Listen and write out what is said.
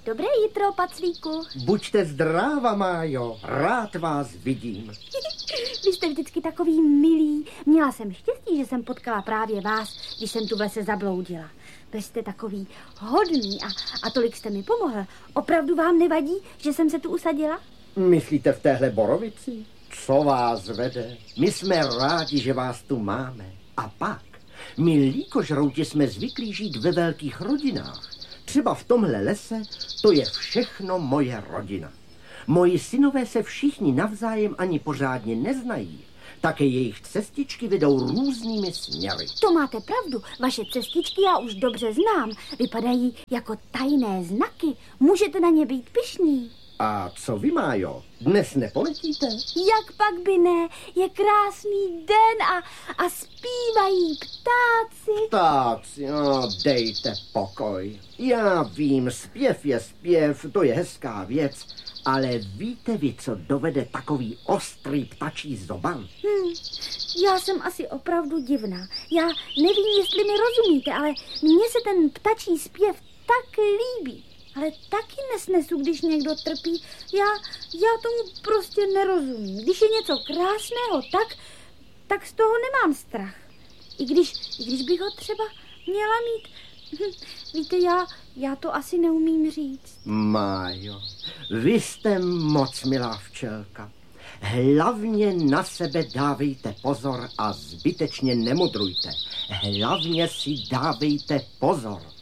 Dobré jitro, Paclíku. Buďte zdráva, Májo, rád vás vidím. Vy jste vždycky takový milý. Měla jsem štěstí, že jsem potkala právě vás, když jsem tu v lese zabloudila. Vy jste takový hodný a tolik jste mi pomohl. Opravdu vám nevadí, že jsem se tu usadila? Myslíte v téhle borovici? Co vás vede? My jsme rádi, že vás tu máme. A pak, my líkožrouti jsme zvyklí žít ve velkých rodinách. Třeba v tomhle lese, to je všechno moje rodina. Moji synové se všichni navzájem ani pořádně neznají. Také jejich cestičky vedou různými směry. To máte pravdu. Vaše cestičky já už dobře znám. Vypadají jako tajné znaky. Můžete na ně být pyšní. A co vy, Májo? Dnes nepoletíte? Jak pak by ne? Je krásný den a zpívají ptáci. Ptáci, no dejte pokoj. Já vím, zpěv je zpěv, to je hezká věc, ale víte vy, co dovede takový ostrý ptačí zoban? Já jsem asi opravdu divná. Já nevím, jestli mi rozumíte, ale mně se ten ptačí zpěv tak líbí. Ale taky nesnesu, když někdo trpí. Já tomu prostě nerozumím. Když je něco krásného, tak z toho nemám strach. I když bych ho třeba měla mít. Víte, já to asi neumím říct. Májo, vy jste moc milá včelka. Hlavně na sebe dávejte pozor a zbytečně nemudrujte. Hlavně si dávejte pozor.